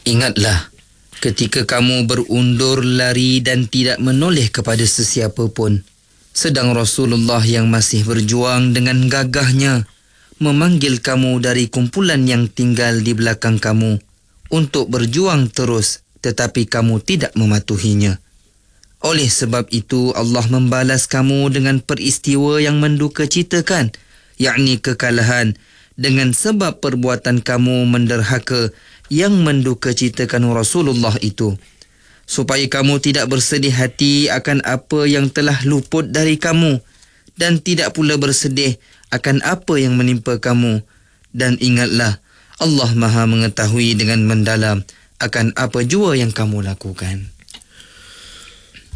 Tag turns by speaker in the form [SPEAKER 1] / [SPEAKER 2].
[SPEAKER 1] Ingatlah, ketika kamu berundur lari dan tidak menoleh kepada sesiapa pun, sedang Rasulullah yang masih berjuang dengan gagahnya memanggil kamu dari kumpulan yang tinggal di belakang kamu untuk berjuang terus, tetapi kamu tidak mematuhinya. Oleh sebab itu Allah membalas kamu dengan peristiwa yang mendukacitakan, yakni kekalahan, dengan sebab perbuatan kamu menderhaka yang mendukacitakan Rasulullah itu, supaya kamu tidak bersedih hati akan apa yang telah luput dari kamu dan tidak pula bersedih akan apa yang menimpa kamu. Dan ingatlah, Allah Maha mengetahui dengan mendalam akan apa jua yang kamu lakukan.